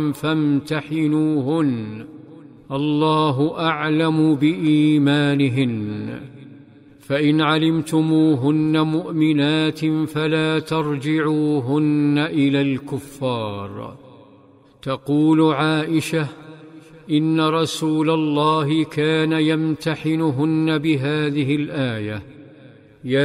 فامتحنوهن، الله أعلم بإيمانهن. فإن علمتموهن مؤمنات فلا ترجعوهن إلى الكفار. تقول عائشة: إن رسول الله كان يمتحنهن بهذه الآية،